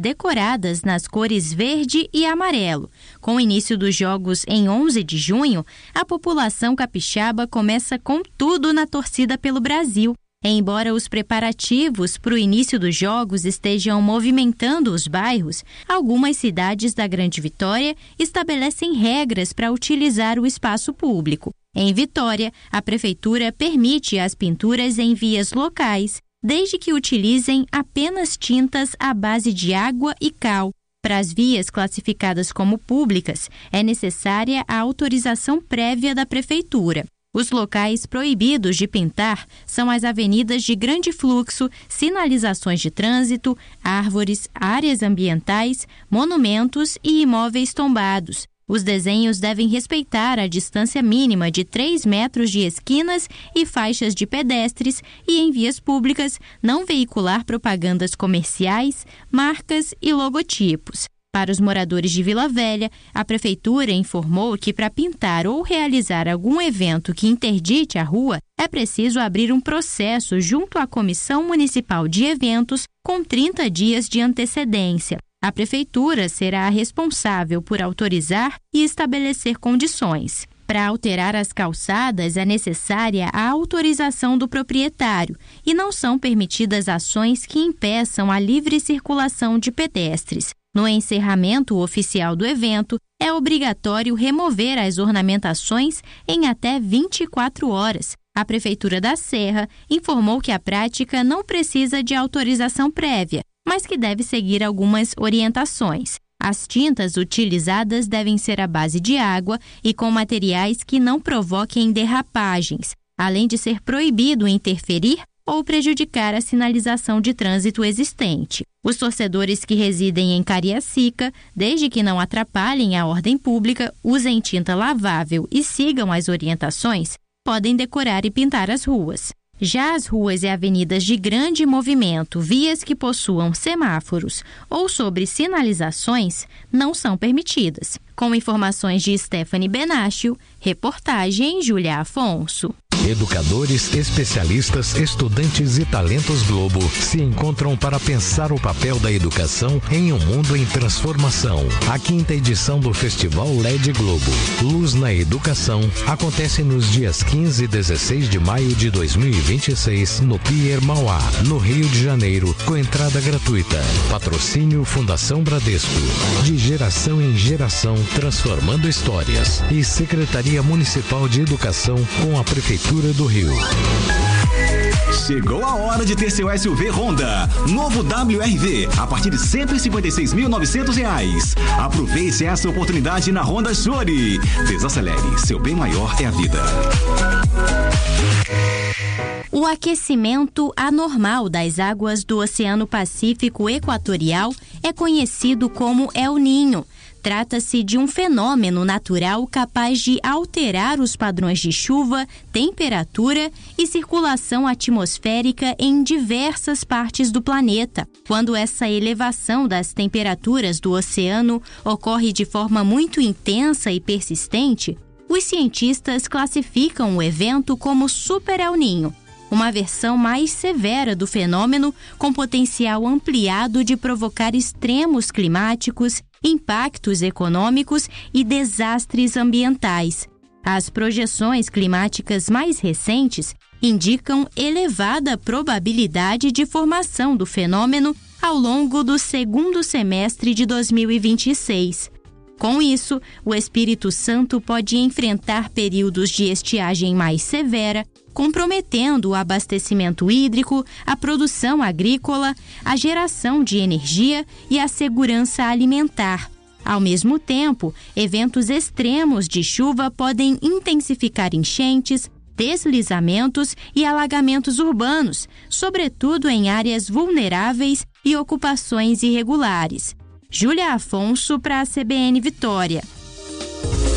decoradas nas cores verde e amarelo. Com o início dos jogos em 11 de junho, a população capixaba começa com tudo na torcida pelo Brasil. Embora os preparativos para o início dos jogos estejam movimentando os bairros, algumas cidades da Grande Vitória estabelecem regras para utilizar o espaço público. Em Vitória, a Prefeitura permite as pinturas em vias locais, desde que utilizem apenas tintas à base de água e cal. Para as vias classificadas como públicas, é necessária a autorização prévia da Prefeitura. Os locais proibidos de pintar são as avenidas de grande fluxo, sinalizações de trânsito, árvores, áreas ambientais, monumentos e imóveis tombados. Os desenhos devem respeitar a distância mínima de 3 metros de esquinas e faixas de pedestres e, em vias públicas, não veicular propagandas comerciais, marcas e logotipos. Para os moradores de Vila Velha, a Prefeitura informou que para pintar ou realizar algum evento que interdite a rua, é preciso abrir um processo junto à Comissão Municipal de Eventos com 30 dias de antecedência. A Prefeitura será a responsável por autorizar e estabelecer condições. Para alterar as calçadas é necessária a autorização do proprietário e não são permitidas ações que impeçam a livre circulação de pedestres. No encerramento oficial do evento, é obrigatório remover as ornamentações em até 24 horas. A Prefeitura da Serra informou que a prática não precisa de autorização prévia, mas que deve seguir algumas orientações. As tintas utilizadas devem ser à base de água e com materiais que não provoquem derrapagens, além de ser proibido interferir ou prejudicar a sinalização de trânsito existente. Os torcedores que residem em Cariacica, desde que não atrapalhem a ordem pública, usem tinta lavável e sigam as orientações, podem decorar e pintar as ruas. Já as ruas e avenidas de grande movimento, vias que possuam semáforos ou sobre sinalizações, não são permitidas. Com informações de Stephanie Benaccio, reportagem Júlia Afonso. Educadores, especialistas, estudantes e talentos Globo se encontram para pensar o papel da educação em um mundo em transformação. A 5ª edição do Festival LED Globo, Luz na Educação, acontece nos dias 15 e 16 de maio de 2026 no Pier Mauá, no Rio de Janeiro, com entrada gratuita. Patrocínio Fundação Bradesco. De geração em geração, transformando histórias. E Secretaria Municipal de Educação com a Prefeitura do Rio. Chegou a hora de ter seu SUV Honda. Novo WRV, a partir de R$ 156.900. Aproveite essa oportunidade na Honda Shore. Desacelere, seu bem maior é a vida. O aquecimento anormal das águas do Oceano Pacífico Equatorial é conhecido como El Niño. Trata-se de um fenômeno natural capaz de alterar os padrões de chuva, temperatura e circulação atmosférica em diversas partes do planeta. Quando essa elevação das temperaturas do oceano ocorre de forma muito intensa e persistente, os cientistas classificam o evento como Super El Niño, uma versão mais severa do fenômeno com potencial ampliado de provocar extremos climáticos, impactos econômicos e desastres ambientais. As projeções climáticas mais recentes indicam elevada probabilidade de formação do fenômeno ao longo do segundo semestre de 2026. Com isso, o Espírito Santo pode enfrentar períodos de estiagem mais severa, comprometendo o abastecimento hídrico, a produção agrícola, a geração de energia e a segurança alimentar. Ao mesmo tempo, eventos extremos de chuva podem intensificar enchentes, deslizamentos e alagamentos urbanos, sobretudo em áreas vulneráveis e ocupações irregulares. Júlia Afonso para a CBN Vitória.